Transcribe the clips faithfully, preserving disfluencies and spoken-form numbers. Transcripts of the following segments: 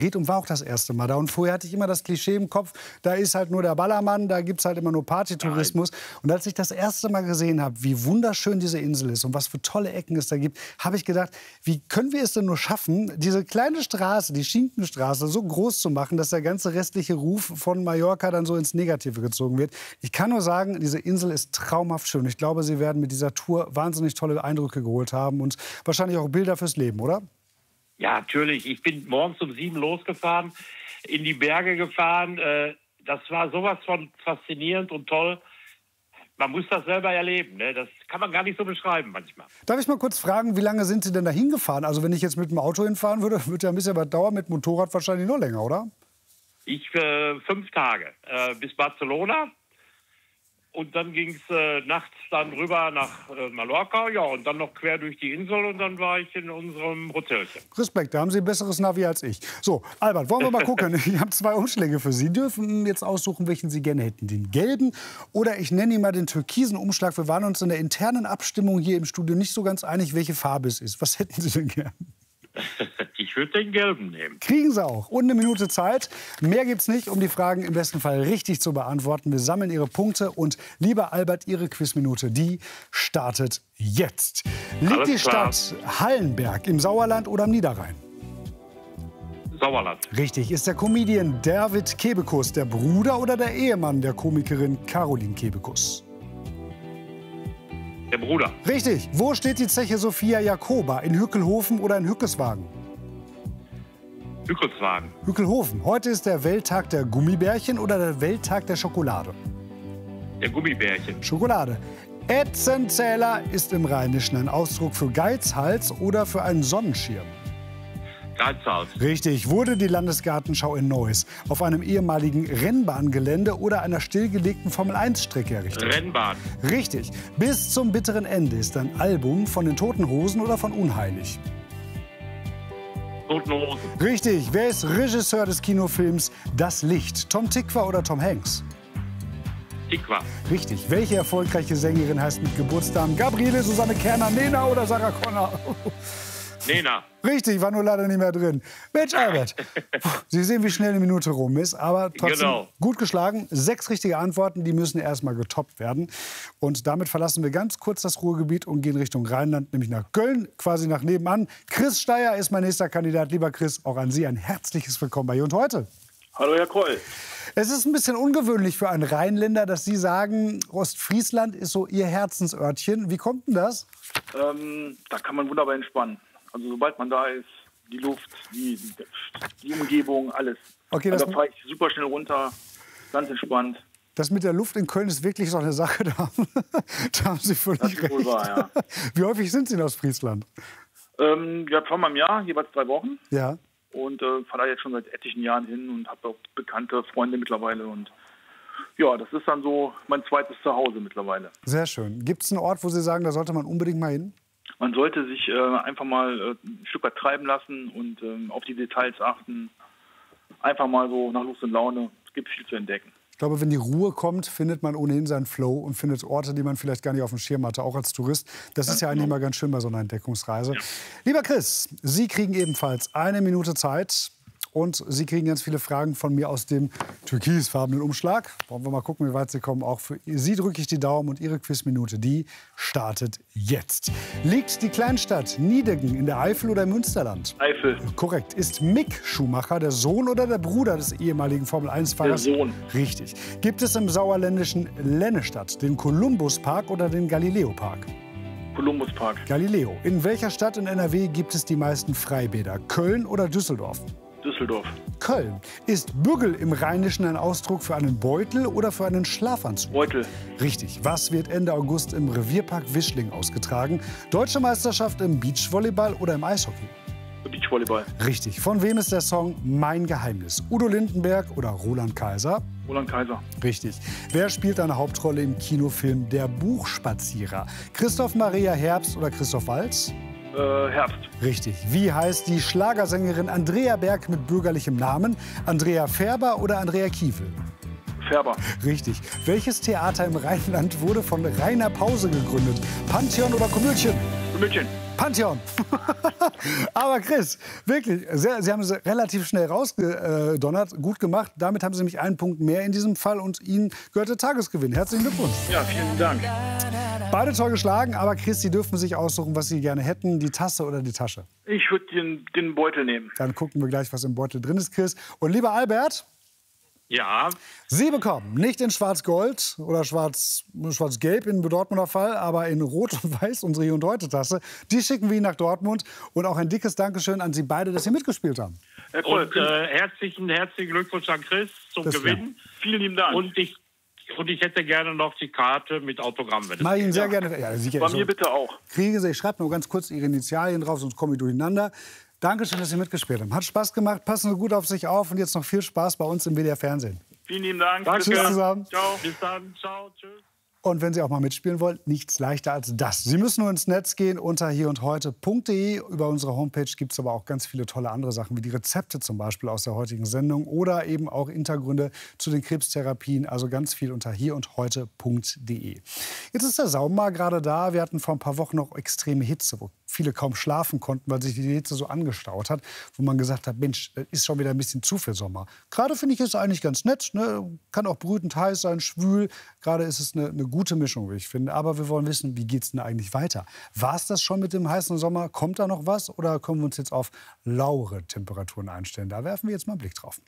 Und war auch das erste Mal da. Und vorher hatte ich immer das Klischee im Kopf, da ist halt nur der Ballermann, da gibt es halt immer nur Partytourismus. Und als ich das erste Mal gesehen habe, wie wunderschön diese Insel ist und was für tolle Ecken es da gibt, habe ich gedacht, wie können wir es denn nur schaffen, diese kleine Straße, die Schinkenstraße, so groß zu machen, dass der ganze restliche Ruf von Mallorca dann so ins Negative gezogen wird. Ich kann nur sagen, diese Insel ist traumhaft schön. Ich glaube, Sie werden mit dieser Tour wahnsinnig tolle Eindrücke geholt haben und wahrscheinlich auch Bilder fürs Leben, oder? Ja, natürlich. Ich bin morgens um sieben losgefahren, in die Berge gefahren. Das war sowas von faszinierend und toll. Man muss das selber erleben, ne? Das kann man gar nicht so beschreiben manchmal. Darf ich mal kurz fragen, wie lange sind Sie denn da hingefahren? Also wenn ich jetzt mit dem Auto hinfahren würde, würde ja ein bisschen was dauern, mit Motorrad wahrscheinlich noch länger, oder? Ich äh, fünf Tage äh, bis Barcelona. Und dann ging es äh, nachts dann rüber nach äh, Mallorca, ja, und dann noch quer durch die Insel und dann war ich in unserem Hotelchen. Respekt, da haben Sie ein besseres Navi als ich. So, Albert, wollen wir mal gucken. Ich habe zwei Umschläge für Sie. Sie dürfen jetzt aussuchen, welchen Sie gerne hätten. Den gelben oder ich nenne ihn mal den türkisen Umschlag. Wir waren uns in der internen Abstimmung hier im Studio nicht so ganz einig, welche Farbe es ist. Was hätten Sie denn gern? Ich würde den gelben nehmen. Kriegen Sie auch. Und eine Minute Zeit. Mehr gibt's nicht, um die Fragen im besten Fall richtig zu beantworten. Wir sammeln Ihre Punkte. Und lieber Albert, Ihre Quizminute, die startet jetzt. Liegt Alles die klar. Stadt Hallenberg im Sauerland oder am Niederrhein? Sauerland. Richtig. Ist der Comedian David Kebekus der Bruder oder der Ehemann der Komikerin Caroline Kebekus? Der Bruder. Richtig. Wo steht die Zeche Sophia Jacoba? In Hückelhofen oder in Hückeswagen? Hückelswagen. Hückelhofen. Heute ist der Welttag der Gummibärchen oder der Welttag der Schokolade? Der Gummibärchen. Schokolade. Etzenzähler ist im Rheinischen ein Ausdruck für Geizhals oder für einen Sonnenschirm. Geizhals. Richtig. Wurde die Landesgartenschau in Neuss auf einem ehemaligen Rennbahngelände oder einer stillgelegten Formel eins Strecke errichtet? Rennbahn. Richtig. Bis zum bitteren Ende ist ein Album von den Toten Hosen oder von Unheilig? Toten Hosen. Richtig. Wer ist Regisseur des Kinofilms Das Licht? Tom Tykwer oder Tom Hanks? Tykwer. Richtig. Welche erfolgreiche Sängerin heißt mit Geburtsdagen Gabriele, Susanne Kerner, Nena oder Sarah Connor? Nena. Richtig, war nur leider nicht mehr drin. Mensch, Albert, Sie sehen, wie schnell eine Minute rum ist, aber trotzdem Genau. gut geschlagen. Sechs richtige Antworten, die müssen erst mal getoppt werden. Und damit verlassen wir ganz kurz das Ruhrgebiet und gehen Richtung Rheinland, nämlich nach Köln, quasi nach nebenan. Chris Steyer ist mein nächster Kandidat. Lieber Chris, auch an Sie ein herzliches Willkommen bei Hier und Heute. Hallo, Herr Kroll. Es ist ein bisschen ungewöhnlich für einen Rheinländer, dass Sie sagen, Ostfriesland ist so Ihr Herzensörtchen. Wie kommt denn das? Ähm, da kann man wunderbar entspannen. Also sobald man da ist, die Luft, die, die Umgebung, alles. Okay, also, das- da fahre ich super schnell runter, ganz entspannt. Das mit der Luft in Köln ist wirklich so eine Sache, da haben, da haben Sie völlig Das ist recht. wohl wahr, ja. Wie häufig sind Sie in Ostfriesland? Ähm, ja, zweimal im Jahr, jeweils drei Wochen. Ja. Und äh, fahre da jetzt schon seit etlichen Jahren hin und habe auch bekannte Freunde mittlerweile. Und ja, das ist dann so mein zweites Zuhause mittlerweile. Sehr schön. Gibt es einen Ort, wo Sie sagen, da sollte man unbedingt mal hin? Man sollte sich äh, einfach mal äh, ein Stück weit treiben lassen und ähm, auf die Details achten. Einfach mal so nach Lust und Laune. Es gibt viel zu entdecken. Ich glaube, wenn die Ruhe kommt, findet man ohnehin seinen Flow und findet Orte, die man vielleicht gar nicht auf dem Schirm hatte, auch als Tourist. Das ist ja eigentlich immer ganz schön bei so einer Entdeckungsreise. Lieber Chris, Sie kriegen ebenfalls eine Minute Zeit. Und Sie kriegen ganz viele Fragen von mir aus dem türkisfarbenen Umschlag. Wollen wir mal gucken, wie weit Sie kommen. Auch für Sie drücke ich die Daumen und Ihre Quizminute, die startet jetzt. Liegt die Kleinstadt Niedegen in der Eifel oder im Münsterland? Eifel, Korrekt. Ist Mick Schumacher der Sohn oder der Bruder des ehemaligen Formel eins Fahrers? Der Sohn. Richtig. Gibt es im sauerländischen Lennestadt den Columbus-Park oder den Galileo-Park? Columbus-Park, Galileo. In welcher Stadt in N R W gibt es die meisten Freibäder? Köln oder Düsseldorf? Düsseldorf, Köln. Ist Bügel im Rheinischen ein Ausdruck für einen Beutel oder für einen Schlafanzug? Beutel, Richtig. Was wird Ende August im Revierpark Wischling ausgetragen? Deutsche Meisterschaft im Beachvolleyball oder im Eishockey? Beachvolleyball, Richtig. Von wem ist der Song Mein Geheimnis? Udo Lindenberg oder Roland Kaiser? Roland Kaiser, Richtig. Wer spielt eine Hauptrolle im Kinofilm Der Buchspazierer? Christoph Maria Herbst oder Christoph Waltz? äh, Herbst, Richtig. Wie heißt die Schlagersängerin Andrea Berg mit bürgerlichem Namen? Andrea Färber oder Andrea Kiefel? Färber, Richtig. Welches Theater im Rheinland wurde von Rainer Pause gegründet? Pantheon oder Komödien? München, Pantheon. Aber Chris, wirklich, sehr, Sie haben es relativ schnell rausgedonnert. Gut gemacht. Damit haben Sie nämlich einen Punkt mehr in diesem Fall und Ihnen gehört der Tagesgewinn. Herzlichen Glückwunsch. Ja, vielen Dank. Beide toll geschlagen, aber Chris, Sie dürfen sich aussuchen, was Sie gerne hätten, die Tasse oder die Tasche. Ich würde den, den Beutel nehmen. Dann gucken wir gleich, was im Beutel drin ist, Chris. Und lieber Albert, Ja, Sie bekommen nicht in Schwarz-Gold oder Schwarz, Schwarz-Gelb im Dortmunder Fall, aber in Rot und Weiß unsere Hier und Heute Tasse. Die schicken wir Ihnen nach Dortmund. Und auch ein dickes Dankeschön an Sie beide, dass Sie mitgespielt haben. Herr Kroll, und äh, herzlichen, herzlichen Glückwunsch an Chris zum Das Gewinn. vielen lieben Dank. Und ich, und ich hätte gerne noch die Karte mit Autogramm. Wenn es Mach ich Ihnen geht. sehr gerne. Ja, Sie Bei mir bitte auch. Kriege Sie, ich schreibe nur ganz kurz Ihre Initialien drauf, sonst komme ich durcheinander. Dankeschön, dass Sie mitgespielt haben. Hat Spaß gemacht. Passen Sie gut auf sich auf und jetzt noch viel Spaß bei uns im W D R Fernsehen. Vielen lieben Dank. Danke. Tschüss zusammen. Ciao. Bis dann. Ciao. Tschüss. Und wenn Sie auch mal mitspielen wollen, nichts leichter als das. Sie müssen nur ins Netz gehen unter hier und heute punkt de. Über unsere Homepage gibt es aber auch ganz viele tolle andere Sachen, wie die Rezepte zum Beispiel aus der heutigen Sendung oder eben auch Hintergründe zu den Krebstherapien. Also ganz viel unter hier und heute punkt de. Jetzt ist der Sommer gerade da. Wir hatten vor ein paar Wochen noch extreme Hitze, wo viele kaum schlafen konnten, weil sich die Hitze so angestaut hat, wo man gesagt hat, Mensch, das ist schon wieder ein bisschen zu viel Sommer. Gerade finde ich es eigentlich ganz nett, ne? Kann auch brütend heiß sein, schwül. Gerade ist es eine, eine gute Mischung, wie ich finde. Aber wir wollen wissen, wie geht es denn eigentlich weiter? War es das schon mit dem heißen Sommer? Kommt da noch was? Oder können wir uns jetzt auf lauere Temperaturen einstellen? Da werfen wir jetzt mal einen Blick drauf.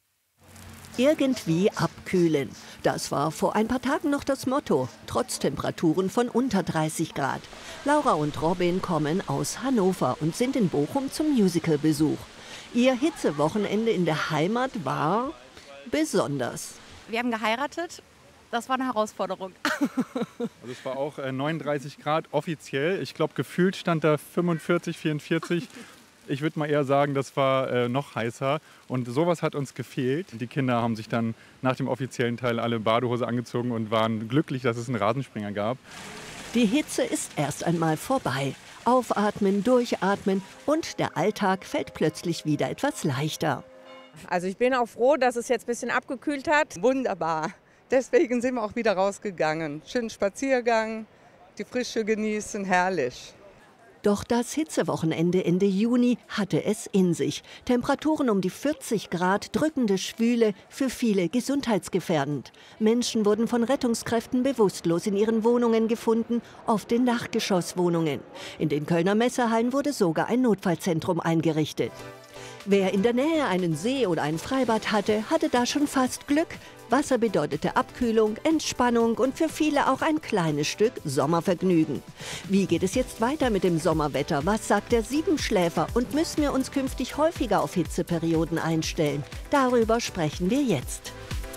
Irgendwie abkühlen. Das war vor ein paar Tagen noch das Motto, trotz Temperaturen von unter dreißig Grad. Laura und Robin kommen aus Hannover und sind in Bochum zum Musicalbesuch. Ihr Hitzewochenende in der Heimat war besonders. Wir haben geheiratet. Das war eine Herausforderung. Also es war auch äh, neununddreißig Grad offiziell. Ich glaube, gefühlt stand da fünfundvierzig, vierundvierzig. Ich würde mal eher sagen, das war äh, noch heißer. Und sowas hat uns gefehlt. Die Kinder haben sich dann nach dem offiziellen Teil alle Badehose angezogen und waren glücklich, dass es einen Rasenspringer gab. Die Hitze ist erst einmal vorbei. Aufatmen, durchatmen und der Alltag fällt plötzlich wieder etwas leichter. Also ich bin auch froh, dass es jetzt ein bisschen abgekühlt hat. Wunderbar. Deswegen sind wir auch wieder rausgegangen. Schönen Spaziergang, die Frische genießen, herrlich. Doch das Hitzewochenende Ende Juni hatte es in sich. Temperaturen um die vierzig Grad, drückende Schwüle, für viele gesundheitsgefährdend. Menschen wurden von Rettungskräften bewusstlos in ihren Wohnungen gefunden, oft in Dachgeschosswohnungen. In den Kölner Messehallen wurde sogar ein Notfallzentrum eingerichtet. Wer in der Nähe einen See oder ein Freibad hatte, hatte da schon fast Glück. Wasser bedeutete Abkühlung, Entspannung und für viele auch ein kleines Stück Sommervergnügen. Wie geht es jetzt weiter mit dem Sommerwetter? Was sagt der Siebenschläfer? Und müssen wir uns künftig häufiger auf Hitzeperioden einstellen? Darüber sprechen wir jetzt.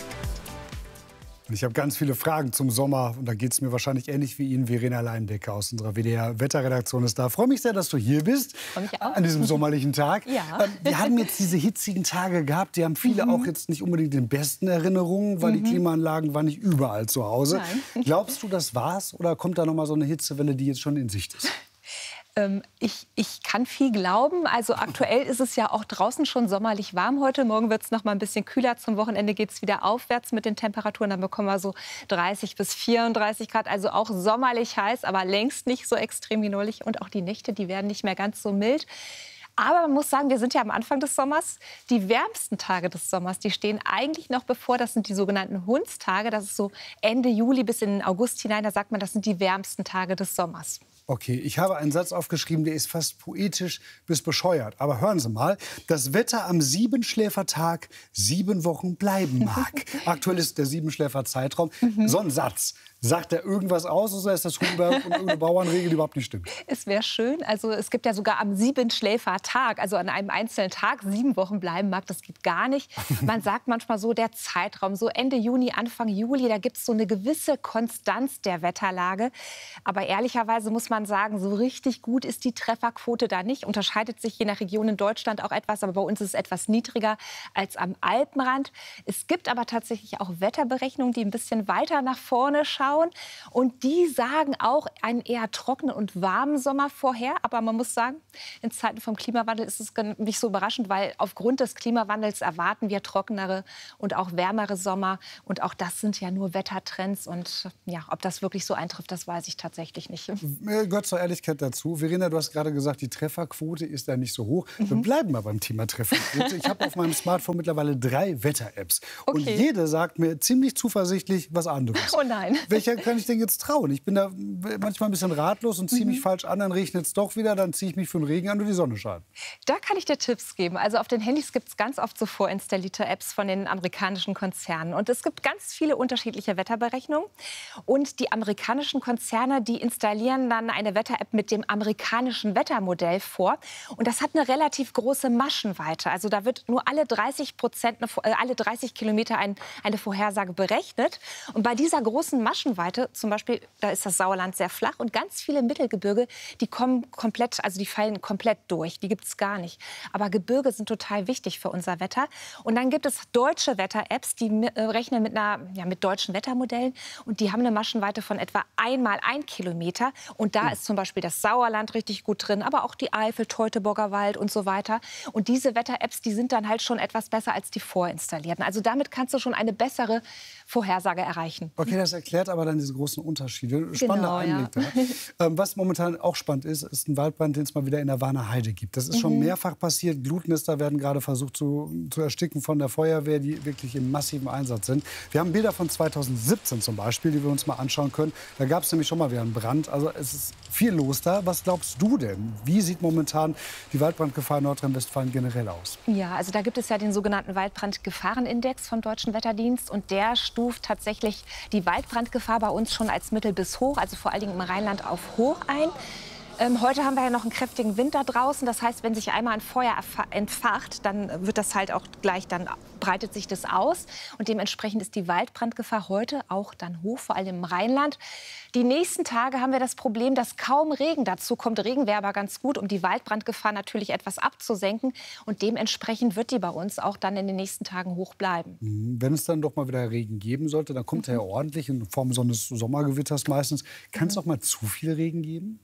Ich habe ganz viele Fragen zum Sommer und da geht es mir wahrscheinlich ähnlich wie Ihnen. Verena Leindecker aus unserer W D R-Wetterredaktion ist da. Ich freue mich sehr, dass du hier bist an diesem sommerlichen Tag. Ja. Wir haben jetzt diese hitzigen Tage gehabt. Die haben viele Mhm. auch jetzt nicht unbedingt den besten Erinnerungen, weil Mhm. die Klimaanlagen waren nicht überall zu Hause. Nein. Glaubst du, das war's oder kommt da noch mal so eine Hitzewelle, die jetzt schon in Sicht ist? Ähm, ich, ich kann viel glauben. Also aktuell ist es ja auch draußen schon sommerlich warm heute. Morgen wird es noch mal ein bisschen kühler. Zum Wochenende geht es wieder aufwärts mit den Temperaturen. Dann bekommen wir so dreißig bis vierunddreißig Grad. Also auch sommerlich heiß, aber längst nicht so extrem wie neulich. Und auch die Nächte, die werden nicht mehr ganz so mild. Aber man muss sagen, wir sind ja am Anfang des Sommers. Die wärmsten Tage des Sommers, die stehen eigentlich noch bevor. Das sind die sogenannten Hundstage. Das ist so Ende Juli bis in den August hinein. Da sagt man, das sind die wärmsten Tage des Sommers. Okay, ich habe einen Satz aufgeschrieben, der ist fast poetisch bis bescheuert. Aber hören Sie mal, das Wetter am Siebenschläfertag sieben Wochen bleiben mag. Aktuell ist der Siebenschläfer-Zeitraum. Mhm. So ein Satz. Sagt er irgendwas aus oder ist das Huber und irgendeine Bauernregel, die überhaupt nicht stimmt? Es wäre schön. Also es gibt ja sogar am Siebenschläfertag, also an einem einzelnen Tag sieben Wochen bleiben mag. Das geht gar nicht. Man sagt manchmal so, der Zeitraum, so Ende Juni, Anfang Juli, da gibt es so eine gewisse Konstanz der Wetterlage. Aber ehrlicherweise muss man sagen, so richtig gut ist die Trefferquote da nicht. Unterscheidet sich je nach Region in Deutschland auch etwas, aber bei uns ist es etwas niedriger als am Alpenrand. Es gibt aber tatsächlich auch Wetterberechnungen, die ein bisschen weiter nach vorne schauen. Und die sagen auch einen eher trockenen und warmen Sommer vorher. Aber man muss sagen, in Zeiten vom Klimawandel ist es nicht so überraschend, weil aufgrund des Klimawandels erwarten wir trockenere und auch wärmere Sommer. Und auch das sind ja nur Wettertrends. Und ja, ob das wirklich so eintrifft, das weiß ich tatsächlich nicht. gehört zur Ehrlichkeit dazu. Verena, du hast gerade gesagt, die Trefferquote ist da nicht so hoch. Mhm. Wir bleiben mal beim Thema Trefferquote. Ich habe auf meinem Smartphone mittlerweile drei Wetter-Apps. Okay. Und jede sagt mir ziemlich zuversichtlich was anderes. Oh nein. Welcher kann ich denn jetzt trauen? Ich bin da manchmal ein bisschen ratlos und ziehe mich mhm. falsch an. Dann regnet es doch wieder, dann ziehe ich mich für den Regen an und die Sonne scheint. Da kann ich dir Tipps geben. Also auf den Handys gibt es ganz oft so vorinstallierte Apps von den amerikanischen Konzernen. Und es gibt ganz viele unterschiedliche Wetterberechnungen. Und die amerikanischen Konzerne, die installieren dann eine Wetter-App mit dem amerikanischen Wettermodell vor. Und das hat eine relativ große Maschenweite. Also da wird nur alle dreißig Prozent, äh, alle dreißig Kilometer ein, eine Vorhersage berechnet. Und bei dieser großen Maschenweite, zum Beispiel, da ist das Sauerland sehr flach und ganz viele Mittelgebirge, die kommen komplett, also die fallen komplett durch. Die gibt es gar nicht. Aber Gebirge sind total wichtig für unser Wetter. Und dann gibt es deutsche Wetter-Apps, die äh, rechnen mit, einer, ja, mit deutschen Wettermodellen. Und die haben eine Maschenweite von etwa einmal ein Kilometer. Und da ist zum Beispiel das Sauerland richtig gut drin, aber auch die Eifel, Teutoburger Wald und so weiter. Und diese Wetter-Apps, die sind dann halt schon etwas besser als die vorinstallierten. Also damit kannst du schon eine bessere Vorhersage erreichen. Okay, das erklärt aber dann diese großen Unterschiede. Spannender Genau, Einblick ja. da. Ähm, was momentan auch spannend ist, ist ein Waldbrand, den es mal wieder in der Warner Heide gibt. Das ist schon Mhm. mehrfach passiert. Glutnester werden gerade versucht zu, zu ersticken von der Feuerwehr, die wirklich im massiven Einsatz sind. Wir haben Bilder von zweitausendsiebzehn zum Beispiel, die wir uns mal anschauen können. Da gab es nämlich schon mal wieder einen Brand. Also es ist viel los da. Was glaubst du denn? Wie sieht momentan die Waldbrandgefahr in Nordrhein-Westfalen generell aus? Ja, also da gibt es ja den sogenannten Waldbrandgefahrenindex vom Deutschen Wetterdienst. Und der stuft tatsächlich die Waldbrandgefahr bei uns schon als mittel bis hoch, also vor allen Dingen im Rheinland auf hoch ein. Ähm, heute haben wir ja noch einen kräftigen Wind da draußen. Das heißt, wenn sich einmal ein Feuer entfacht, dann wird das halt auch gleich, dann breitet sich das aus. Und dementsprechend ist die Waldbrandgefahr heute auch dann hoch, vor allem im Rheinland. Die nächsten Tage haben wir das Problem, dass kaum Regen dazu kommt. Regen wäre aber ganz gut, um die Waldbrandgefahr natürlich etwas abzusenken. Und dementsprechend wird die bei uns auch dann in den nächsten Tagen hoch bleiben. Wenn es dann doch mal wieder Regen geben sollte, dann kommt er ja ordentlich in Form so eines Sommergewitters meistens. Kann es auch mal zu viel Regen geben?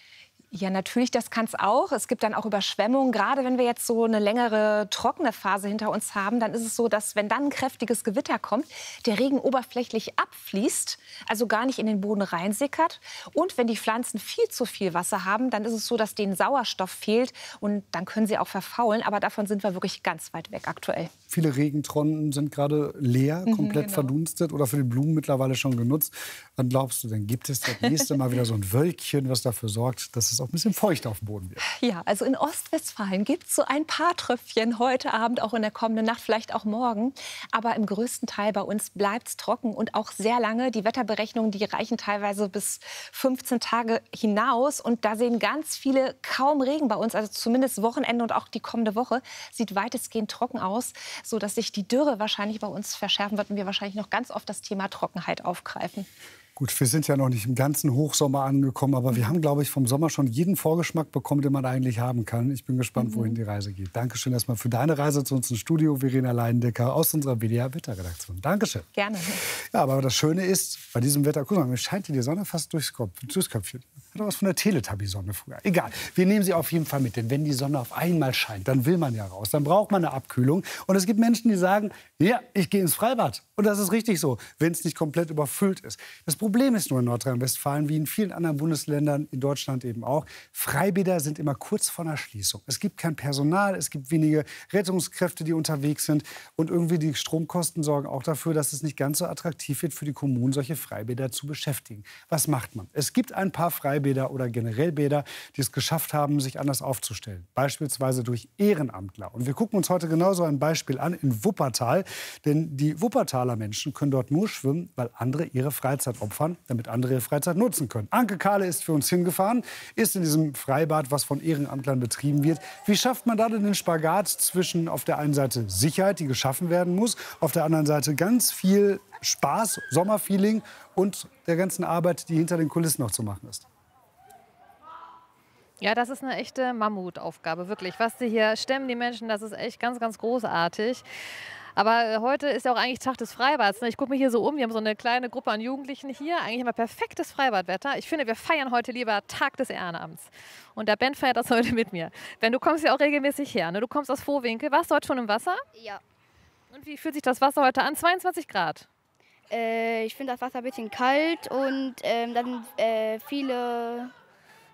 Ja, natürlich, das kann es auch. Es gibt dann auch Überschwemmungen. Gerade wenn wir jetzt so eine längere trockene Phase hinter uns haben, dann ist es so, dass wenn dann ein kräftiges Gewitter kommt, der Regen oberflächlich abfließt, also gar nicht in den Boden reinsickert. Und wenn die Pflanzen viel zu viel Wasser haben, dann ist es so, dass denen Sauerstoff fehlt und dann können sie auch verfaulen. Aber davon sind wir wirklich ganz weit weg aktuell. Viele Regentonnen sind gerade leer, Mhm, komplett genau. verdunstet oder für die Blumen mittlerweile schon genutzt. Wann glaubst du denn, gibt es das nächste Mal wieder so ein Wölkchen, was dafür sorgt, dass es auch ein bisschen feucht auf dem Boden wird? Ja, also in Ostwestfalen gibt es so ein paar Tröpfchen heute Abend, auch in der kommenden Nacht, vielleicht auch morgen. Aber im größten Teil bei uns bleibt es trocken und auch sehr lange. Die Wetterberechnungen, die reichen teilweise bis fünfzehn Tage hinaus. Und da sehen ganz viele kaum Regen bei uns. Also zumindest Wochenende und auch die kommende Woche sieht weitestgehend trocken aus, sodass sich die Dürre wahrscheinlich bei uns verschärfen wird und wir wahrscheinlich noch ganz oft das Thema Trockenheit aufgreifen. Gut, wir sind ja noch nicht im ganzen Hochsommer angekommen, aber wir haben, glaube ich, vom Sommer schon jeden Vorgeschmack bekommen, den man eigentlich haben kann. Ich bin gespannt, wohin die Reise geht. Dankeschön erstmal für deine Reise zu uns ins Studio, Verena Leindecker aus unserer W D R-Wetterredaktion. Dankeschön. Gerne. Ja, aber das Schöne ist, bei diesem Wetter, guck mal, mir scheint hier die Sonne fast durchs, Kopf, durchs Köpfchen. Hat doch was von der Teletubby-Sonne früher. Egal, wir nehmen sie auf jeden Fall mit, denn wenn die Sonne auf einmal scheint, dann will man ja raus, dann braucht man eine Abkühlung. Und es gibt Menschen, die sagen, ja, ich gehe ins Freibad. Und das ist richtig so, wenn es nicht komplett überfüllt ist. Das Problem ist nur in Nordrhein-Westfalen, wie in vielen anderen Bundesländern, in Deutschland eben auch, Freibäder sind immer kurz vor einer Schließung. Es gibt kein Personal, es gibt wenige Rettungskräfte, die unterwegs sind. Und irgendwie die Stromkosten sorgen auch dafür, dass es nicht ganz so attraktiv wird für die Kommunen, solche Freibäder zu beschäftigen. Was macht man? Es gibt ein paar Freibäder oder generell Bäder, die es geschafft haben, sich anders aufzustellen. Beispielsweise durch Ehrenamtler. Und wir gucken uns heute genauso ein Beispiel an in Wuppertal. Denn die Wuppertaler Menschen können dort nur schwimmen, weil andere ihre Freizeit opfern, damit andere ihre Freizeit nutzen können. Anke Kahle ist für uns hingefahren, ist in diesem Freibad, was von Ehrenamtlern betrieben wird. Wie schafft man da denn den Spagat zwischen auf der einen Seite Sicherheit, die geschaffen werden muss, auf der anderen Seite ganz viel Spaß, Sommerfeeling und der ganzen Arbeit, die hinter den Kulissen noch zu machen ist? Ja, das ist eine echte Mammutaufgabe, wirklich. Was sie hier stemmen, die Menschen, das ist echt ganz, ganz großartig. Aber heute ist ja auch eigentlich Tag des Freibads. Ich gucke mich hier so um. Wir haben so eine kleine Gruppe an Jugendlichen hier. Eigentlich immer perfektes Freibadwetter. Ich finde, wir feiern heute lieber Tag des Ehrenamts. Und der Ben feiert das heute mit mir. Ben, du kommst ja auch regelmäßig her. Ne? Du kommst aus Vohwinkel. Warst du heute schon im Wasser? Ja. Und wie fühlt sich das Wasser heute an? zweiundzwanzig Grad. Äh, ich finde das Wasser ein bisschen kalt und ähm, dann äh, viele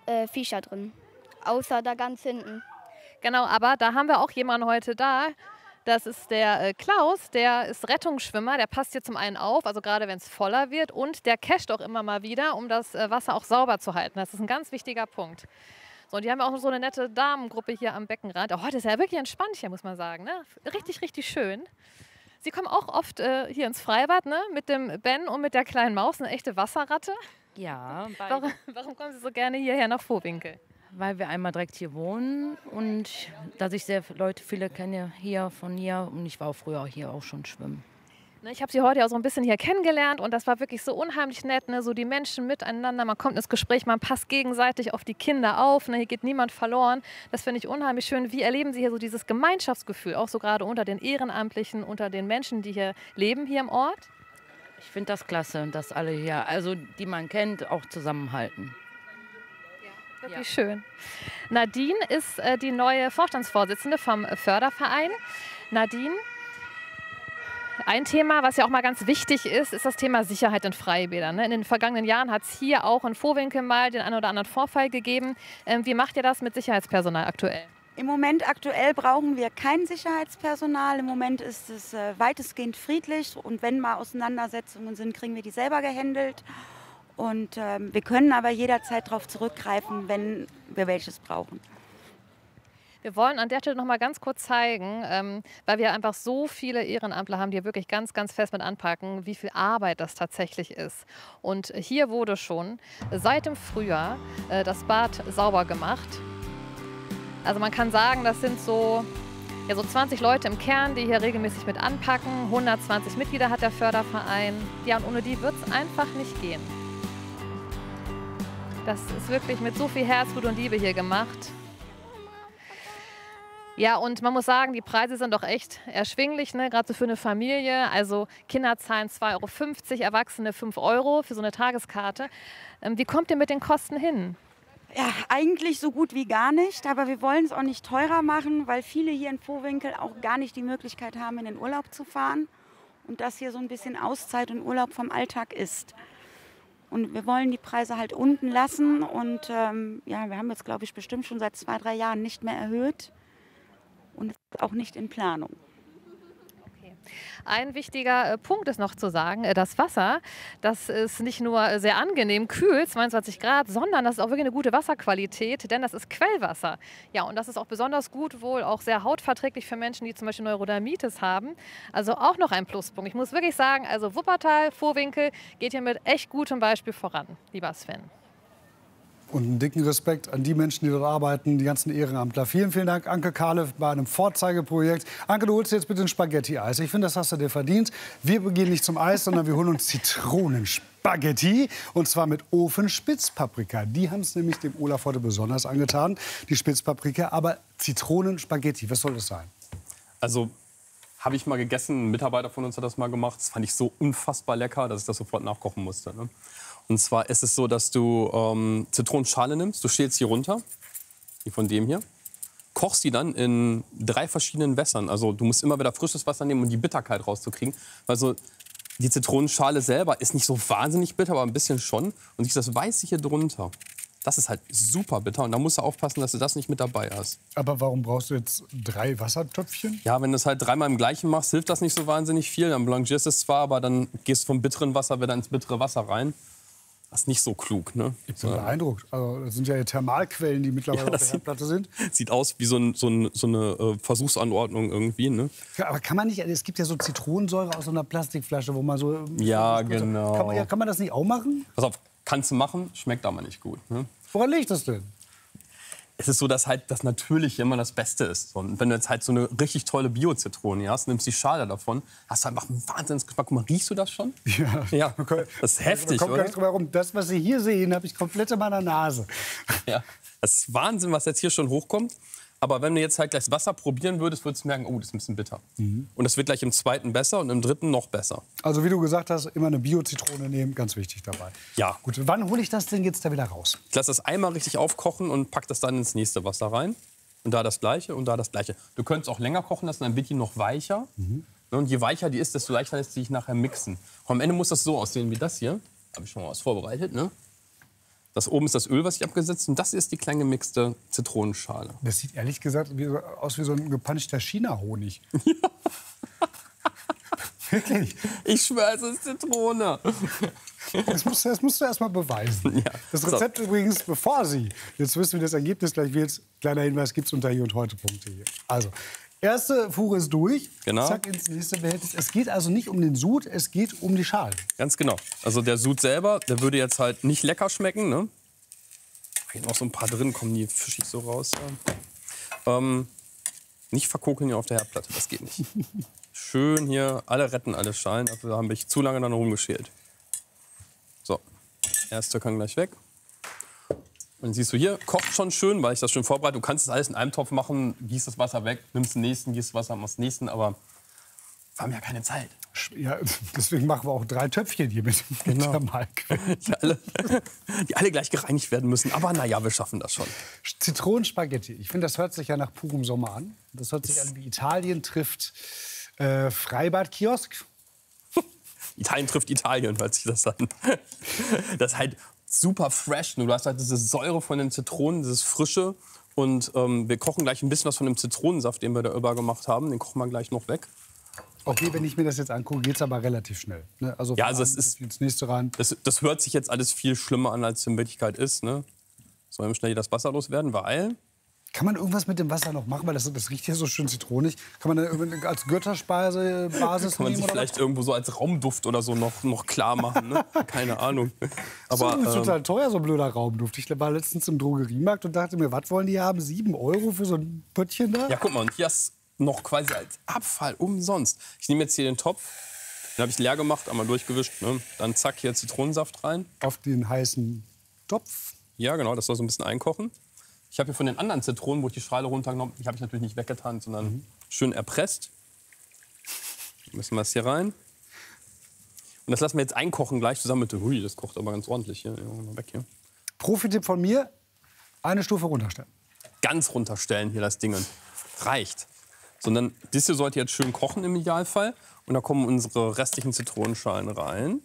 äh, Viecher drin. Außer da ganz hinten. Genau, aber da haben wir auch jemanden heute da. Das ist der äh, Klaus, der ist Rettungsschwimmer, der passt hier zum einen auf, also gerade wenn es voller wird, und der casht auch immer mal wieder, um das äh, Wasser auch sauber zu halten. Das ist ein ganz wichtiger Punkt. So, und die haben ja auch so eine nette Damengruppe hier am Beckenrand. Oh, das ist ja wirklich entspannt hier, muss man sagen. Ne? Richtig, richtig schön. Sie kommen auch oft äh, hier ins Freibad, ne? Mit dem Ben und mit der kleinen Maus, eine echte Wasserratte. Ja. Warum, warum kommen Sie so gerne hierher nach Vohwinkel? Weil wir einmal direkt hier wohnen und dass ich sehr viele Leute viele kenne hier von hier und ich war auch früher hier auch schon schwimmen. Ich habe Sie heute ja so ein bisschen hier kennengelernt und das war wirklich so unheimlich nett, ne? So die Menschen miteinander, man kommt ins Gespräch, man passt gegenseitig auf die Kinder auf, ne? Hier geht niemand verloren. Das finde ich unheimlich schön. Wie erleben Sie hier so dieses Gemeinschaftsgefühl, auch so gerade unter den Ehrenamtlichen, unter den Menschen, die hier leben, hier im Ort? Ich finde das klasse, dass alle hier, also die man kennt, auch zusammenhalten. Wirklich ja. Schön. Nadine ist äh, die neue Vorstandsvorsitzende vom Förderverein. Nadine, ein Thema, was ja auch mal ganz wichtig ist, ist das Thema Sicherheit in Freibädern. Ne? In den vergangenen Jahren hat es hier auch in Vohwinkel mal den einen oder anderen Vorfall gegeben. Ähm, wie macht ihr das mit Sicherheitspersonal aktuell? Im Moment aktuell brauchen wir kein Sicherheitspersonal. Im Moment ist es äh, weitestgehend friedlich. Und wenn mal Auseinandersetzungen sind, kriegen wir die selber gehandelt. Und ähm, wir können aber jederzeit darauf zurückgreifen, wenn wir welches brauchen. Wir wollen an der Stelle noch mal ganz kurz zeigen, ähm, weil wir einfach so viele Ehrenamtler haben, die wirklich ganz, ganz fest mit anpacken, wie viel Arbeit das tatsächlich ist. Und hier wurde schon seit dem Frühjahr äh, das Bad sauber gemacht. Also man kann sagen, das sind so, ja, so zwanzig Leute im Kern, die hier regelmäßig mit anpacken. hundertzwanzig Mitglieder hat der Förderverein. Ja, und ohne die wird es einfach nicht gehen. Das ist wirklich mit so viel Herzblut und Liebe hier gemacht. Ja, und man muss sagen, die Preise sind doch echt erschwinglich, ne? Gerade so für eine Familie. Also Kinder zahlen zwei Euro fünfzig, Erwachsene fünf Euro für so eine Tageskarte. Ähm, wie kommt ihr mit den Kosten hin? Ja, eigentlich so gut wie gar nicht, aber wir wollen es auch nicht teurer machen, weil viele hier in Vohwinkel auch gar nicht die Möglichkeit haben, in den Urlaub zu fahren. Und das hier so ein bisschen Auszeit und Urlaub vom Alltag ist. Und wir wollen die Preise halt unten lassen und ähm, ja, wir haben jetzt, glaube ich, bestimmt schon seit zwei, drei Jahren nicht mehr erhöht und es ist auch nicht in Planung. Okay. Ein wichtiger äh, Punkt ist noch zu sagen, äh, das Wasser, das ist nicht nur äh, sehr angenehm kühl, zweiundzwanzig Grad, sondern das ist auch wirklich eine gute Wasserqualität, denn das ist Quellwasser. Ja, und das ist auch besonders gut, wohl auch sehr hautverträglich für Menschen, die zum Beispiel Neurodermitis haben. Also auch noch ein Pluspunkt. Ich muss wirklich sagen, also Wuppertal, Vohwinkel geht hier mit echt gutem Beispiel voran, lieber Sven. Und einen dicken Respekt an die Menschen, die dort arbeiten, die ganzen Ehrenamtler. Vielen, vielen Dank, Anke Kahle, bei einem Vorzeigeprojekt. Anke, du holst jetzt bitte ein Spaghetti-Eis. Ich finde, das hast du dir verdient. Wir gehen nicht zum Eis, sondern wir holen uns Zitronenspaghetti. Und zwar mit Ofenspitzpaprika. Die haben es nämlich dem Olaf heute besonders angetan, die Spitzpaprika. Aber Zitronenspaghetti, was soll das sein? Also, habe ich mal gegessen. Ein Mitarbeiter von uns hat das mal gemacht. Das fand ich so unfassbar lecker, dass ich das sofort nachkochen musste. Ne? Und zwar ist es so, dass du ähm, Zitronenschale nimmst, du schälst sie runter, wie von dem hier, kochst die dann in drei verschiedenen Wässern. Also du musst immer wieder frisches Wasser nehmen, um die Bitterkeit rauszukriegen. Also die Zitronenschale selber ist nicht so wahnsinnig bitter, aber ein bisschen schon. Und sich das Weiße hier drunter, das ist halt super bitter. Und da musst du aufpassen, dass du das nicht mit dabei hast. Aber warum brauchst du jetzt drei Wassertöpfchen? Ja, wenn du es halt dreimal im gleichen machst, hilft das nicht so wahnsinnig viel. Dann blanchierst du es zwar, aber dann gehst du vom bitteren Wasser wieder ins bittere Wasser rein. Das ist nicht so klug, ne? Ich bin beeindruckt. Also, das sind ja Thermalquellen, die mittlerweile ja, auf der Herdplatte sind. Sieht aus wie so, ein, so, ein, so eine äh, Versuchsanordnung irgendwie, ne? Ja, aber kann man nicht, es gibt ja so Zitronensäure aus so einer Plastikflasche, wo man so... Ja, genau. Kann man, kann man das nicht auch machen? Pass auf, kannst du machen, schmeckt aber nicht gut, ne? Woran liegt das denn? Es ist so, dass halt das Natürliche immer das Beste ist. Und wenn du jetzt halt so eine richtig tolle Bio-Zitrone hast, nimmst die Schale davon, hast du einfach einen Wahnsinnsgeschmack. Guck mal, riechst du das schon? Ja. Ja, das ist heftig, da kommt oder? Gar nicht drum herum. Das, was Sie hier sehen, habe ich komplett in meiner Nase. Ja, das ist Wahnsinn, was jetzt hier schon hochkommt. Aber wenn du jetzt halt gleich das Wasser probieren würdest, würdest du merken, oh, das ist ein bisschen bitter. Mhm. Und das wird gleich im zweiten besser und im dritten noch besser. Also wie du gesagt hast, immer eine Bio-Zitrone nehmen, ganz wichtig dabei. Ja. Gut, wann hole ich das denn jetzt da wieder raus? Ich lasse das einmal richtig aufkochen und pack das dann ins nächste Wasser rein. Und da das Gleiche und da das Gleiche. Du könntest auch länger kochen lassen, dann wird die noch weicher. Mhm. Und je weicher die ist, desto leichter lässt sie sich nachher mixen. Und am Ende muss das so aussehen wie das hier. Habe ich schon mal was vorbereitet, ne? Das oben ist das Öl, was ich abgesetzt und das ist die klein gemixte Zitronenschale. Das sieht ehrlich gesagt wie, aus wie so ein gepanschter China-Honig. Ja. Wirklich? Ich schwöre, es ist Zitrone. Das musst, das musst du erst mal beweisen. Ja. Das Rezept so. Übrigens, bevor Sie jetzt wissen, wie das Ergebnis gleich wird, kleiner Hinweis, gibt es unter hier und heute punkt de. Also, erste Fuhre ist durch. Genau. Zack, ins nächste Behältnis. Es geht also nicht um den Sud, es geht um die Schale. Ganz genau. Also der Sud selber, der würde jetzt halt nicht lecker schmecken. Ne? Da sind noch so ein paar drin, kommen die fische ich so raus. Ja. Ähm, nicht verkokeln hier auf der Herdplatte, das geht nicht. Schön hier, alle retten alle Schalen. Dafür habe ich zu lange dann rumgeschält. So, erster kann gleich weg. Und siehst du hier, kocht schon schön, weil ich das schön vorbereite. Du kannst das alles in einem Topf machen, gießt das Wasser weg, nimmst den nächsten, gießt das Wasser, machst den nächsten, aber wir haben ja keine Zeit. Ja, deswegen machen wir auch drei Töpfchen hier mit, genau. mit der Malquelle. Die alle, die alle gleich gereinigt werden müssen. Aber naja, wir schaffen das schon. Zitronenspaghetti. Ich finde, das hört sich ja nach purem Sommer an. Das hört sich an wie Italien trifft äh, Freibad-Kiosk. Italien trifft Italien, hört sich das an. Das ist halt super fresh. Du hast halt diese Säure von den Zitronen, dieses Frische. Und ähm, wir kochen gleich ein bisschen was von dem Zitronensaft, den wir da über gemacht haben. Den kochen wir gleich noch weg. Okay, wenn ich mir das jetzt angucke, geht es aber relativ schnell. Ne? Also ja, also es ist, ins nächste rein. Das, das hört sich jetzt alles viel schlimmer an, als es in Wirklichkeit ist. Ne? Sollen wir schnell das Wasser loswerden, weil... Kann man irgendwas mit dem Wasser noch machen? Weil das, das riecht ja so schön zitronig. Kann man das als Götterspeise Basis Kann man sich nehmen, vielleicht oder? irgendwo so als Raumduft oder so noch, noch klar machen. Ne? Keine Ahnung. Aber, das ist ähm, total teuer, so ein blöder Raumduft. Ich war letztens im Drogeriemarkt und dachte mir, was wollen die haben? Sieben Euro für so ein Pöttchen da? Ja, guck mal, und hier ist noch quasi als Abfall umsonst. Ich nehme jetzt hier den Topf, den habe ich leer gemacht, einmal durchgewischt. Ne? Dann zack, hier Zitronensaft rein. Auf den heißen Topf? Ja, genau, das soll so ein bisschen einkochen. Ich habe hier von den anderen Zitronen, wo ich die Schale runtergenommen habe, die habe ich natürlich nicht weggetan, sondern mhm. schön erpresst. Müssen wir es hier rein. Und das lassen wir jetzt einkochen gleich zusammen mit... Hui, das kocht aber ganz ordentlich hier. Ja, weg hier. Profi-Tipp von mir, eine Stufe runterstellen. Ganz runterstellen hier das Ding. Reicht. Sondern das hier sollte jetzt schön kochen im Idealfall. Und da kommen unsere restlichen Zitronenschalen rein.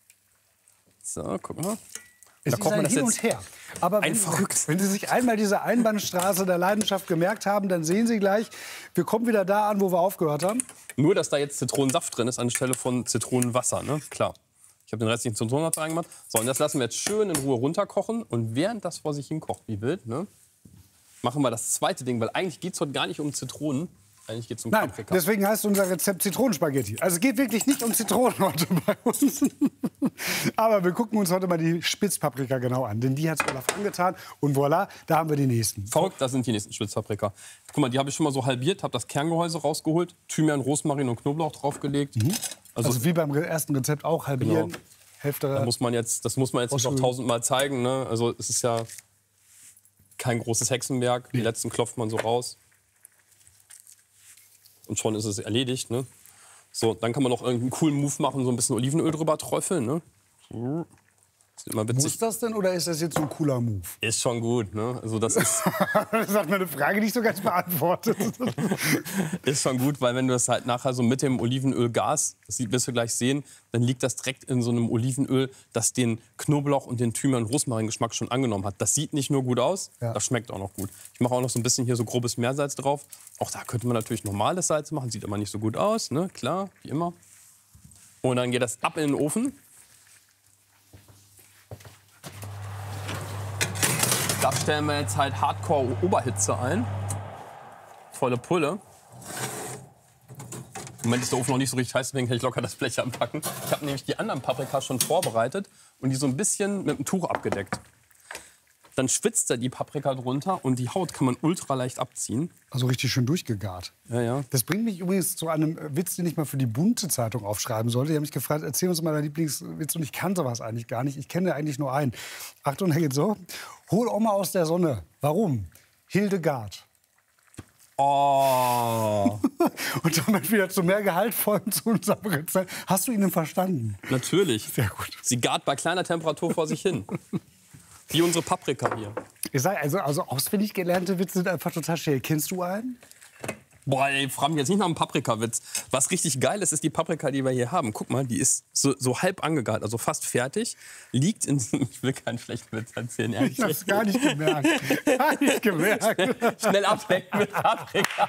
So, guck mal. Es da ist kocht ein man das Hin jetzt und Her. Aber wenn, verrückt. wenn Sie sich einmal diese Einbahnstraße der Leidenschaft gemerkt haben, dann sehen Sie gleich, wir kommen wieder da an, wo wir aufgehört haben. Nur, dass da jetzt Zitronensaft drin ist anstelle von Zitronenwasser, ne? Klar. Ich habe den restlichen Zitronensaft reingemacht. So, und das lassen wir jetzt schön in Ruhe runterkochen. Und während das vor sich hin kocht, wie wild, ne, machen wir das zweite Ding. Weil eigentlich geht es heute gar nicht um Zitronen. Eigentlich geht es um Nein, Paprika. deswegen heißt unser Rezept Zitronenspaghetti. Also es geht wirklich nicht um Zitronen heute bei uns. Aber wir gucken uns heute mal die Spitzpaprika genau an. Denn die hat Olaf angetan. Und voilà, da haben wir die nächsten. Verrückt, das sind die nächsten Spitzpaprika. Guck mal, die habe ich schon mal so halbiert, habe das Kerngehäuse rausgeholt, Thymian, Rosmarin und Knoblauch draufgelegt. Mhm. Also, also wie beim ersten Rezept auch halbieren. Genau. Hälfte. Da muss man jetzt, das muss man jetzt nicht noch tausendmal zeigen. Ne? Also es ist ja kein großes Hexenwerk. Die nee. letzten klopft man so raus. Und schon ist es erledigt. Ne? So, dann kann man noch irgendeinen coolen Move machen, so ein bisschen Olivenöl drüber träufeln. Ne? Das ist immer witzig. Muss das denn oder ist das jetzt so ein cooler Move? Ist schon gut. Ne? Also das ist das hat meine Frage nicht so ganz beantwortet. Ist schon gut, weil wenn du das halt nachher so mit dem Olivenölgas, das wirst du gleich sehen, dann liegt das direkt in so einem Olivenöl, das den Knoblauch und den Thymian- und Rosmarin-Geschmack schon angenommen hat. Das sieht nicht nur gut aus, ja. Das schmeckt auch noch gut. Ich mache auch noch so ein bisschen hier so grobes Meersalz drauf. Auch da könnte man natürlich normales Salz machen, sieht aber nicht so gut aus, ne? Klar, wie immer. Und dann geht das ab in den Ofen. Da stellen wir jetzt halt Hardcore-Oberhitze ein. Volle Pulle. Im Moment ist der Ofen noch nicht so richtig heiß, deswegen kann ich locker das Blech anpacken. Ich habe nämlich die anderen Paprika schon vorbereitet und die so ein bisschen mit einem Tuch abgedeckt. Dann schwitzt da die Paprika drunter und die Haut kann man ultra leicht abziehen. Also richtig schön durchgegart. Ja, ja. Das bringt mich übrigens zu einem Witz, den ich mal für die Bunte Zeitung aufschreiben sollte. Die haben mich gefragt, erzähl uns mal deinen Lieblingswitz. Und ich kann sowas eigentlich gar nicht. Ich kenne eigentlich nur einen. Achtung, der geht so. Hol Oma aus der Sonne. Warum? Hildegard. Oh. Und damit wieder zu mehr gehaltvollen zu unserem Rezept. Hast du ihn denn verstanden? Natürlich. Sehr gut. Sie gart bei kleiner Temperatur vor sich hin. Wie unsere Paprika hier. Ich sag, also, also auswendig gelernte Witze sind einfach total schön. Kennst du einen? Boah, ey, frag mich jetzt nicht nach einem Paprikawitz. Was richtig geil ist, ist die Paprika, die wir hier haben. Guck mal, die ist so, so halb angegart, also fast fertig. Liegt in... Ich will keinen schlechten Witz erzählen, ehrlich. Ich hab's gar nicht gemerkt. Gar nicht gemerkt. Schnell, schnell abdecken mit Paprika.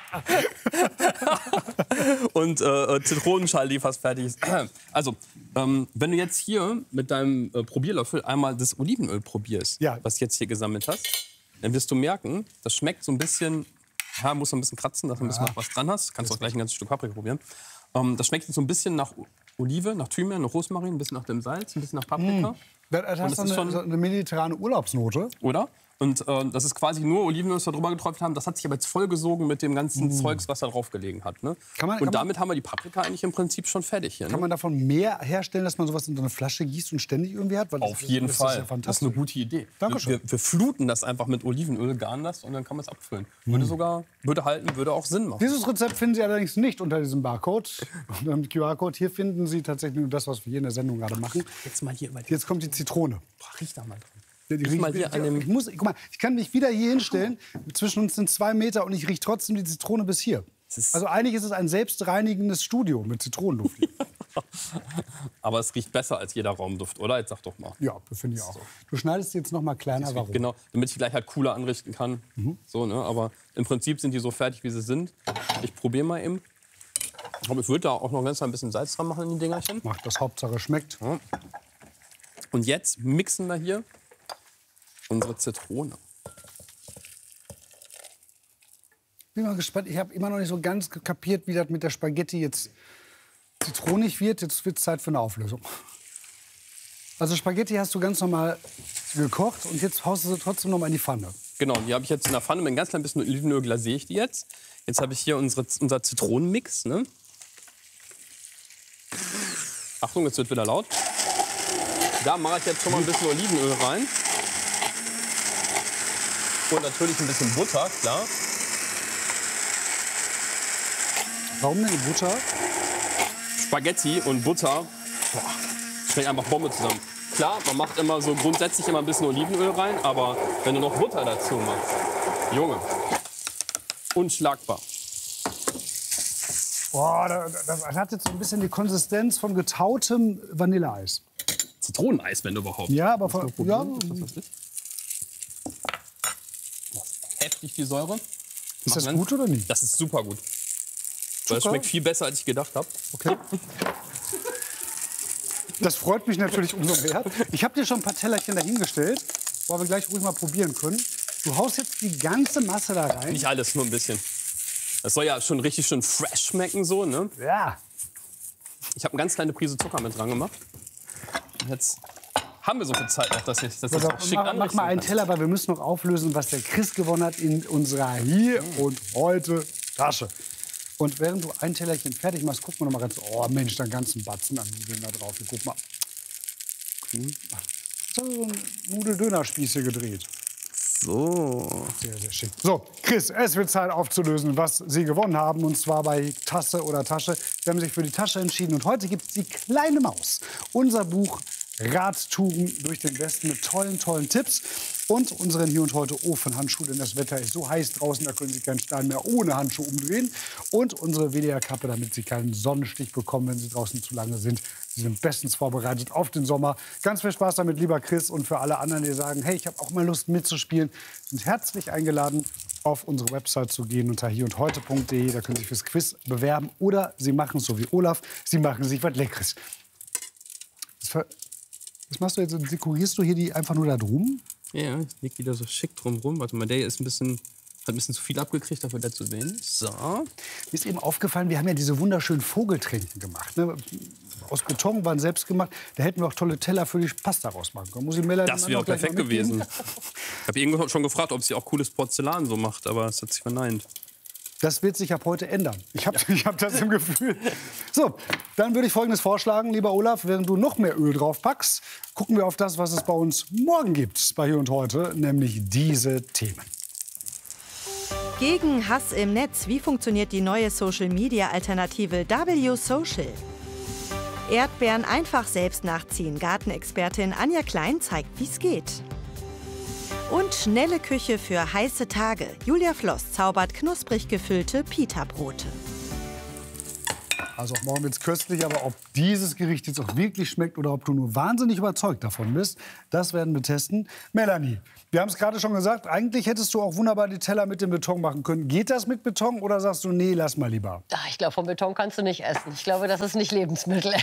Und äh, Zitronenschale, die fast fertig ist. Also, ähm, wenn du jetzt hier mit deinem äh, Probierlöffel einmal das Olivenöl probierst, ja. was du jetzt hier gesammelt hast, dann wirst du merken, das schmeckt so ein bisschen... Ja, musst du ein bisschen kratzen, dass du ein bisschen noch was dran hast. Kannst auch gleich ein ganzes Stück Paprika probieren. Ähm, das schmeckt so ein bisschen nach Olive, nach Thymian, nach Rosmarin, ein bisschen nach dem Salz, ein bisschen nach Paprika. Mm. Das, das hast eine, schon eine mediterrane Urlaubsnote. Oder? Und äh, das ist quasi nur Olivenöl, das wir drüber geträufelt haben. Das hat sich aber jetzt vollgesogen mit dem ganzen mm. Zeugs, was da drauf gelegen hat. Ne? Kann man, und kann damit man, haben wir die Paprika eigentlich im Prinzip schon fertig hier. Kann ne? man davon mehr herstellen, dass man sowas in so eine Flasche gießt und ständig irgendwie hat? Weil Auf das, jeden das Fall. Ist ja das ist eine gute Idee. Dankeschön. Wir, wir, wir fluten das einfach mit Olivenöl, garen das und dann kann man es abfüllen. Würde mm. sogar, würde halten, würde auch Sinn machen. Dieses Rezept finden Sie allerdings nicht unter diesem Barcode, unter dem Q R-Code. Hier finden Sie tatsächlich nur das, was wir hier in der Sendung gerade machen. Jetzt mal hier. Mal Jetzt kommt die Zitrone. Boah, riech da mal dran. Die riech mal hier an dem ich, muss, guck mal, ich kann mich wieder hier hinstellen. Zwischen uns sind zwei Meter und ich rieche trotzdem die Zitrone bis hier. Also eigentlich ist es ein selbstreinigendes Studio mit Zitronenduft. Aber es riecht besser als jeder Raumduft, oder? Jetzt sag doch mal. Ja, finde ich auch. Du schneidest jetzt noch mal kleiner, warum? Genau, damit ich gleich halt cooler anrichten kann. Mhm. So, ne? Aber im Prinzip sind die so fertig, wie sie sind. Ich probiere mal eben. Aber ich würde da auch noch ganz ein bisschen Salz dran machen in die Dingerchen. Macht das, Hauptsache schmeckt. Ja. Und jetzt mixen wir hier unsere Zitrone. Bin mal gespannt. Ich habe immer noch nicht so ganz kapiert, wie das mit der Spaghetti jetzt zitronig wird. Jetzt wird es Zeit für eine Auflösung. Also Spaghetti hast du ganz normal gekocht und jetzt haust du sie trotzdem noch mal in die Pfanne. Genau, die habe ich jetzt in der Pfanne mit ein ganz klein bisschen Olivenöl glasiere ich die jetzt. Jetzt habe ich hier unsere, unser Zitronenmix. Ne? Achtung, jetzt wird wieder laut. Da mache ich jetzt schon mal ein bisschen Olivenöl rein. Und natürlich ein bisschen Butter, klar. Warum denn Butter? Spaghetti und Butter, boah, schmeckt einfach Bombe zusammen. Klar, man macht immer so grundsätzlich immer ein bisschen Olivenöl rein, aber wenn du noch Butter dazu machst, Junge, unschlagbar. Boah, das, das hat jetzt so ein bisschen die Konsistenz von getautem Vanilleeis. Zitroneneis, wenn überhaupt. Ja, aber von, ja. Heftig die Säure. Ist das gut oder nicht? Das ist super gut. Weil es schmeckt viel besser, als ich gedacht habe. Okay. Das freut mich natürlich umso mehr. Ich habe dir schon ein paar Tellerchen dahingestellt, wo wir gleich ruhig mal probieren können. Du haust jetzt die ganze Masse da rein. Nicht alles, nur ein bisschen. Das soll ja schon richtig schön fresh schmecken, so, ne? Ja. Ich habe eine ganz kleine Prise Zucker mit dran gemacht. Und jetzt haben wir so viel Zeit noch, dass ich das jetzt also, auch schick mach, mach mal einen kann. Teller, weil wir müssen noch auflösen, was der Chris gewonnen hat in unserer Hier und Heute Tasche. Und während du ein Tellerchen fertig machst, guck mal noch mal ganz. Oh Mensch, da ganzen Batzen an Nudeln da drauf. Hier, guck mal. Cool. Jetzt hast du so einen Nudeldönerspieß hier gedreht. So. Sehr, sehr schick. So, Chris, es wird Zeit aufzulösen, was Sie gewonnen haben. Und zwar bei Tasse oder Tasche. Sie haben sich für die Tasche entschieden. Und heute gibt es die kleine Maus. Unser Buch Radtouren durch den Westen mit tollen, tollen Tipps. Und unseren Hier und Heute Ofenhandschuh, denn das Wetter ist so heiß draußen, da können Sie keinen Stein mehr ohne Handschuh umdrehen. Und unsere W D R-Kappe, damit Sie keinen Sonnenstich bekommen, wenn Sie draußen zu lange sind. Sie sind bestens vorbereitet auf den Sommer. Ganz viel Spaß damit, lieber Chris. Und für alle anderen, die sagen, hey, ich habe auch mal Lust mitzuspielen, sind herzlich eingeladen, auf unsere Website zu gehen unter hier und heute punkt de. Da können Sie sich fürs Quiz bewerben. Oder Sie machen es so wie Olaf, Sie machen sich was Leckeres. Was machst du jetzt? Dekorierst du hier die einfach nur da drum? Ja, ich leg die da so schick drum rum. Warte mal, der ist ein bisschen, hat ein bisschen zu viel abgekriegt, dafür der zu sehen. So. Mir ist eben aufgefallen, wir haben ja diese wunderschönen Vogeltränken gemacht. Ne? Aus Beton, waren selbst gemacht. Da hätten wir auch tolle Teller für die Pasta rausmachen können. Muss ich Melanie das wäre perfekt gewesen. Ich habe irgendwann schon gefragt, ob sie auch cooles Porzellan so macht, aber es hat sich verneint. Das wird sich ab heute ändern. Ich habe ich hab das im Gefühl. So, dann würde ich Folgendes vorschlagen, lieber Olaf. Während du noch mehr Öl drauf packst, gucken wir auf das, was es bei uns morgen gibt, bei Hier und Heute, nämlich diese Themen. Gegen Hass im Netz. Wie funktioniert die neue Social-Media-Alternative W Social? Erdbeeren einfach selbst nachziehen. Gartenexpertin Anja Klein zeigt, wie es geht. Und schnelle Küche für heiße Tage. Julia Floss zaubert knusprig gefüllte Pita-Brote. Also auch morgen wird's köstlich, aber ob dieses Gericht jetzt auch wirklich schmeckt oder ob du nur wahnsinnig überzeugt davon bist, das werden wir testen. Melanie, wir haben es gerade schon gesagt, eigentlich hättest du auch wunderbar die Teller mit dem Beton machen können. Geht das mit Beton oder sagst du, nee, lass mal lieber? Ach, ich glaube, vom Beton kannst du nicht essen. Ich glaube, das ist nicht Lebensmittel.